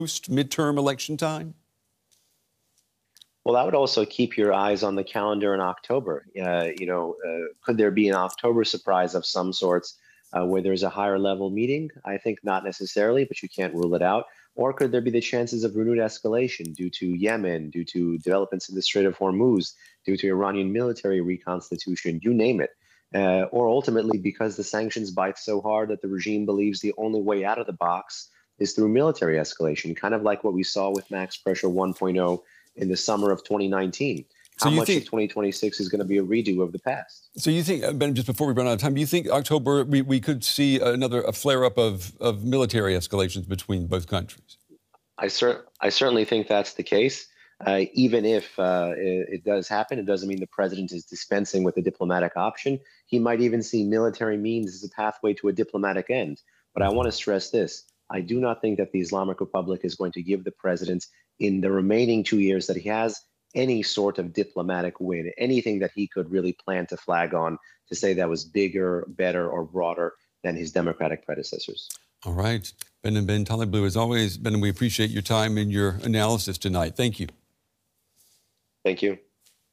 post-midterm election time? Well, I would also keep your eyes on the calendar in October. Could there be an October surprise of some sorts where there's a higher level meeting? I think not necessarily, but you can't rule it out. Or could there be the chances of renewed escalation due to Yemen, due to developments in the Strait of Hormuz, due to Iranian military reconstitution, you name it. Or ultimately because the sanctions bite so hard that the regime believes the only way out of the box is through military escalation, kind of like what we saw with Max Pressure 1.0 in the summer of 2019. How much of 2026 is going to be a redo of the past? So you think, Ben, just before we run out of time, do you think October we could see a flare-up of military escalations between both countries? I certainly think that's the case. Even if it does happen, it doesn't mean the president is dispensing with the diplomatic option. He might even see military means as a pathway to a diplomatic end. But I want to stress this. I do not think that the Islamic Republic is going to give the president, in the remaining 2 years that he has, any sort of diplomatic win, anything that he could really plant a flag on to say that was bigger, better, or broader than his Democratic predecessors. All right. Ben and Ben Taleblu, as always, Ben, we appreciate your time and your analysis tonight. Thank you. Thank you.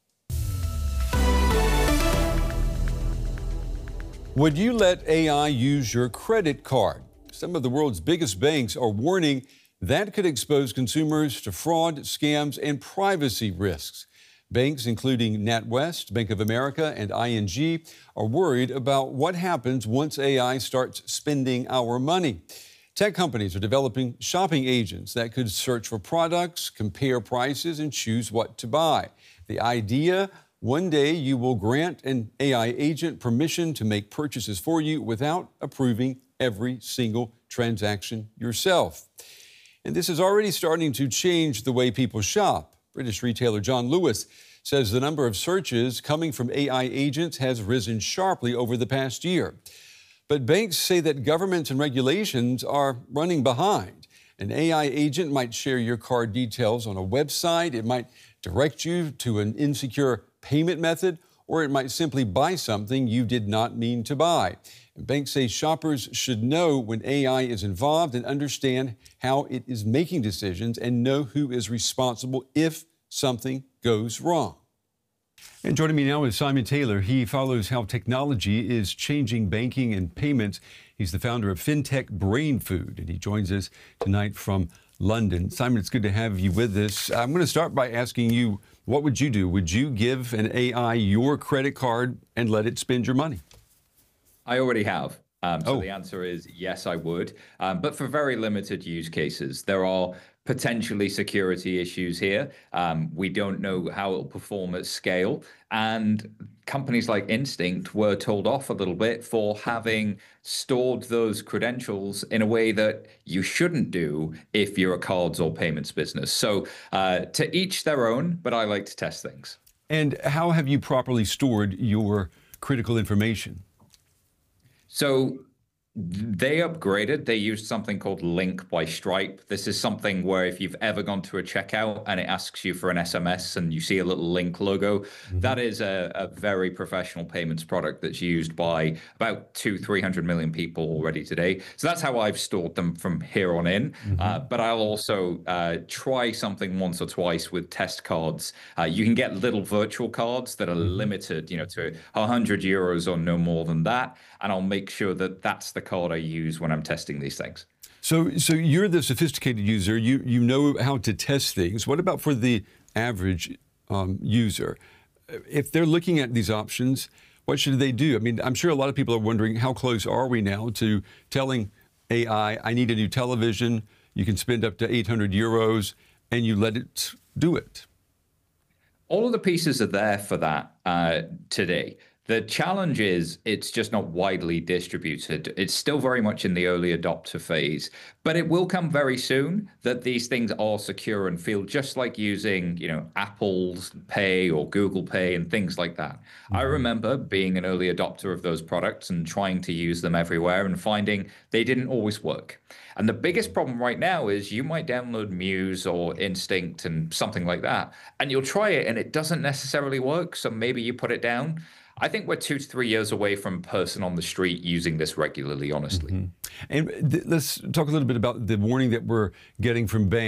Would you let AI use your credit card? Some of the world's biggest banks are warning that could expose consumers to fraud, scams, and privacy risks. Banks, including NatWest, Bank of America, and ING, are worried about what happens once AI starts spending our money. Tech companies are developing shopping agents that could search for products, compare prices, and choose what to buy. The idea: one day you will grant an AI agent permission to make purchases for you without approving every single transaction yourself. And this is already starting to change the way people shop. British retailer John Lewis says the number of searches coming from AI agents has risen sharply over the past year. But banks say that governments and regulations are running behind. An AI agent might share your card details on a website. It might direct you to an insecure payment method, or it might simply buy something you did not mean to buy. And banks say shoppers should know when AI is involved and understand how it is making decisions and know who is responsible if something goes wrong. And joining me now is Simon Taylor. He follows how technology is changing banking and payments. He's the founder of FinTech Brain Food, and he joins us tonight from London. Simon, it's good to have you with us. I'm going to start by asking you, what would you do? Would you give an AI your credit card and let it spend your money? I already have. So the answer is yes, I would, but for very limited use cases. There are potentially security issues here. We don't know how it'll perform at scale. And companies like Instinct were told off a little bit for having stored those credentials in a way that you shouldn't do if you're a cards or payments business. So to each their own, but I like to test things. And how have you properly stored your critical information? So they upgraded. They used something called Link by Stripe. This is something where if you've ever gone to a checkout and it asks you for an SMS and you see a little Link logo, that is a very professional payments product that's used by about 200-300 million people already today. So that's how I've stored them from here on in. But I'll also try something once or twice with test cards. You can get little virtual cards that are limited, to 100 euros or no more than that. And I'll make sure that that's the card I use when I'm testing these things. So you're the sophisticated user. You know how to test things. What about for the average user? If they're looking at these options, what should they do? I mean, I'm sure a lot of people are wondering, how close are we now to telling AI, I need a new television, you can spend up to 800 euros, and you let it do it? All of the pieces are there for that today. The challenge is it's just not widely distributed. It's still very much in the early adopter phase, but it will come very soon that these things are secure and feel just like using, Apple's Pay or Google Pay and things like that. I remember being an early adopter of those products and trying to use them everywhere and finding they didn't always work. And the biggest problem right now is you might download Muse or Instinct and something like that, and you'll try it and it doesn't necessarily work. So maybe you put it down. I think we're 2 to 3 years away from person on the street using this regularly, honestly. And let's talk a little bit about the warning that we're getting from banks.